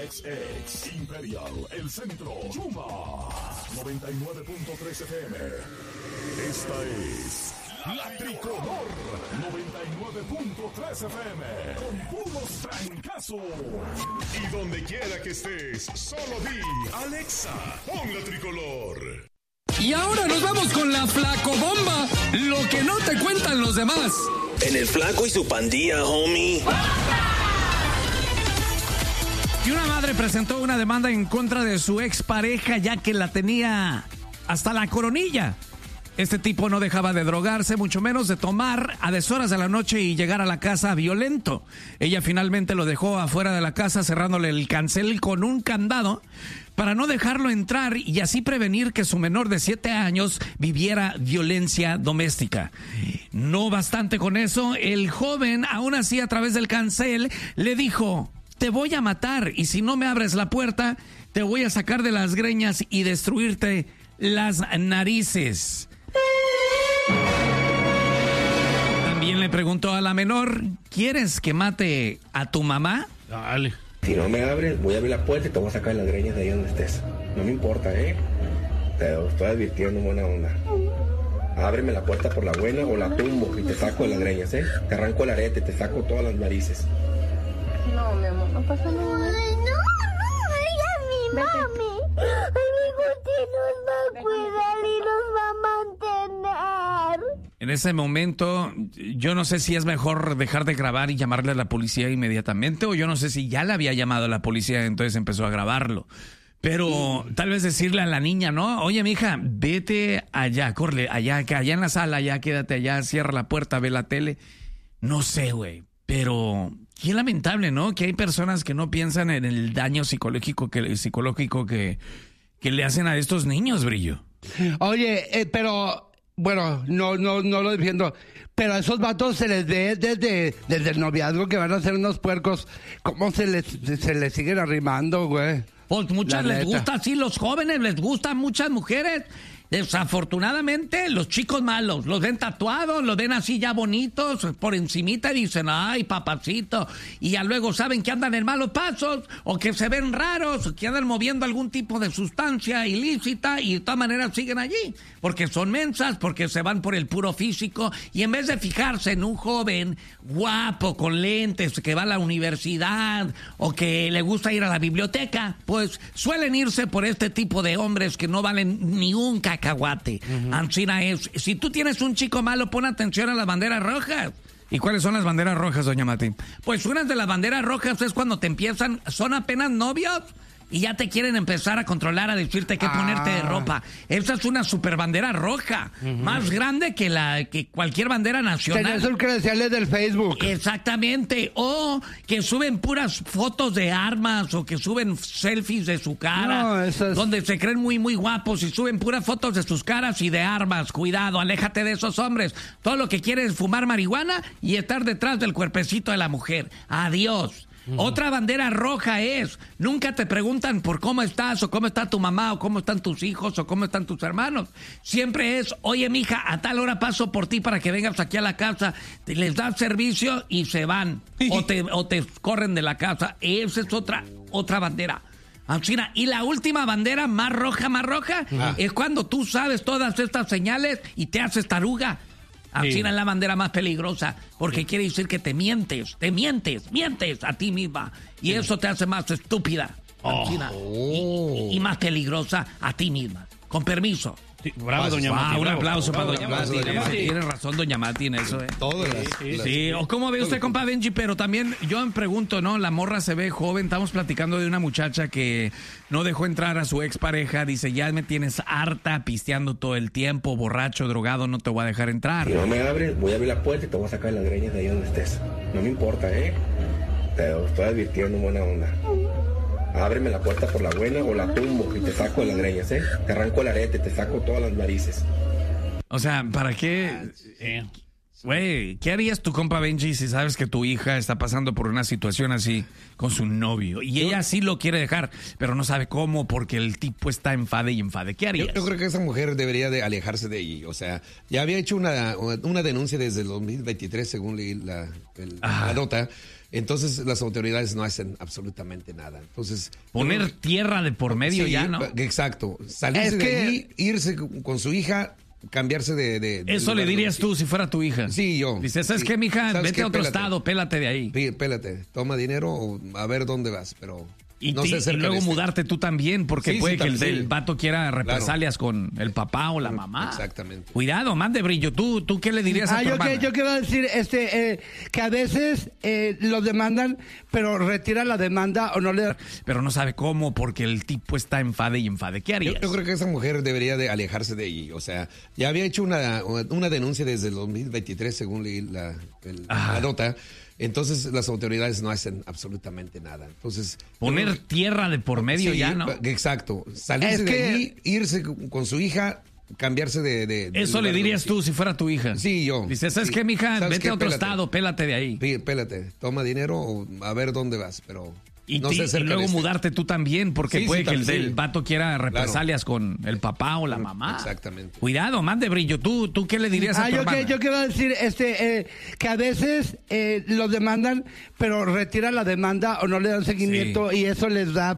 XX, Imperial, El Centro, Chuma, 99.3 FM. Esta es La Tricolor, 99.3 FM, con puros trancazos. Y donde quiera que estés, solo di, Alexa, pon La Tricolor. Y ahora nos vamos con la Flacobomba, lo que no te cuentan los demás. En el Flaco y su pandilla, homie. Y una madre presentó una demanda en contra de su expareja ya que la tenía hasta la coronilla. Este tipo no dejaba de drogarse, mucho menos de tomar a deshoras de la noche y llegar a la casa violento. Ella finalmente lo dejó afuera de la casa cerrándole el cancel con un candado para no dejarlo entrar y así prevenir que su menor de 7 años viviera violencia doméstica. No bastante con eso, el joven, aún así a través del cancel, le dijo: te voy a matar y si no me abres la puerta, te voy a sacar de las greñas y destruirte las narices. También le preguntó a la menor: ¿quieres que mate a tu mamá? Dale. Si no me abres, voy a abrir la puerta y te voy a sacar las greñas de ahí donde estés. No me importa, Te estoy advirtiendo en buena onda. Ábreme la puerta por la buena o la tumbo y te saco de las greñas, Te arranco el arete, te saco todas las narices. No, mi amor, no pasa nada. No, ella es mi mami. Amigo, que nos va a cuidar y nos va a mantener. En ese momento, yo no sé si es mejor dejar de grabar y llamarle a la policía inmediatamente, o yo no sé si ya le había llamado a la policía, entonces empezó a grabarlo. Pero tal vez decirle a la niña, ¿no? Oye, mija, vete allá, corre, allá en la sala, ya quédate allá, cierra la puerta, ve la tele. No sé, güey, pero qué lamentable, ¿no? Que hay personas que no piensan en el daño psicológico que le hacen a estos niños, Brillo. Oye, pero bueno, no lo defiendo, pero a esos vatos se les ve desde el noviazgo que van a ser unos puercos. ¿Cómo se les siguen arrimando, güey? Pues muchas les gusta, sí, los jóvenes les gustan, muchas mujeres. Desafortunadamente, los chicos malos los ven tatuados, los ven así ya bonitos, por encimita y dicen, ay, papacito. Y ya luego saben que andan en malos pasos, o que se ven raros, o que andan moviendo algún tipo de sustancia ilícita, y de todas maneras siguen allí, porque son mensas, porque se van por el puro físico, y en vez de fijarse en un joven guapo, con lentes, que va a la universidad, o que le gusta ir a la biblioteca, pues suelen irse por este tipo de hombres que no valen ni un cacahuate. Ancina es, si tú tienes un chico malo, pon atención a las banderas rojas. ¿Y cuáles son las banderas rojas, doña Mati? Pues una de las banderas rojas es cuando te empiezan, son apenas novios, y ya te quieren empezar a controlar, a decirte qué ponerte de ropa. Esa es una super bandera roja, más grande que cualquier bandera nacional. Tenés sus credenciales del Facebook. Exactamente. O que suben puras fotos de armas, o que suben selfies de su cara, donde se creen muy, muy guapos, y suben puras fotos de sus caras y de armas. Cuidado, aléjate de esos hombres. Todo lo que quieren es fumar marihuana y estar detrás del cuerpecito de la mujer. Adiós. Otra bandera roja es, nunca te preguntan por cómo estás, o cómo está tu mamá, o cómo están tus hijos, o cómo están tus hermanos. Siempre es, oye, mija, a tal hora paso por ti para que vengas aquí a la casa. Les das servicio y se van, o te corren de la casa. Esa es otra bandera. Ancina. Y la última bandera, más roja, es cuando tú sabes todas estas señales y te haces taruga. Ancina es la bandera más peligrosa, porque quiere decir que te mientes a ti misma, y eso te hace más estúpida, Ancina, y más peligrosa a ti misma. Con permiso. Sí, bravo, doña Mati. Un aplauso para doña Mati. Tiene razón doña Mati en eso, Todo. Sí, o cómo ve usted, compa Benji, pero también yo me pregunto, ¿no? La morra se ve joven, estamos platicando de una muchacha que no dejó entrar a su expareja, dice, ya me tienes harta, pisteando todo el tiempo, borracho, drogado, no te voy a dejar entrar. Si no me abres, voy a abrir la puerta y te voy a sacar las greñas de ahí donde estés. No me importa, Te estoy advirtiendo en buena onda. Ábreme la puerta por la buena o la tumbo y te saco de las greñas, Te arranco el arete, te saco todas las narices. O sea, ¿para qué? Güey, ¿qué harías tu compa Benji si sabes que tu hija está pasando por una situación así con su novio? Y ella sí lo quiere dejar, pero no sabe cómo porque el tipo está enfade y enfade. ¿Qué harías? Yo creo que esa mujer debería de alejarse de allí. O sea, ya había hecho una denuncia desde el 2023, según leí la nota. Entonces las autoridades no hacen absolutamente nada. Entonces poner tierra de por medio, sí, ya, ¿no? Exacto. Salirse de allí, irse con su hija, cambiarse de eso le dirías tú si fuera tu hija. Sí, yo. Dices, ¿sabes qué, mija? Vete a otro estado, pélate de ahí. Pélate, toma dinero o a ver dónde vas, pero... Y luego mudarte tú también, porque puede que el vato quiera represalias con el papá o la mamá. Exactamente. Cuidado, man de brillo. ¿Tú qué le dirías a tu hermana? Yo quiero decir que a veces los demandan, pero retira la demanda o no le... Pero no sabe cómo, porque el tipo está enfade y enfade. ¿Qué harías? Yo creo que esa mujer debería de alejarse de allí. O sea, ya había hecho una denuncia desde el 2023, según leí la nota. Entonces las autoridades no hacen absolutamente nada. Entonces poner tierra de por medio, sí, ya, ¿no? Exacto. Salirse de allí, irse con su hija, cambiarse de eso le dirías tú si fuera tu hija. Sí, yo. Dices, ¿sabes qué, mija? Vete a otro estado, pélate de ahí. Pélate, toma dinero o a ver dónde vas, pero... Y luego mudarte tú también, porque puede que el vato quiera represalias con el papá o la mamá. Exactamente. Cuidado, man de brillo. ¿Tú qué le dirías a tu hermana? Yo quiero decir que a veces los demandan, pero retira la demanda o no le dan seguimiento y eso les da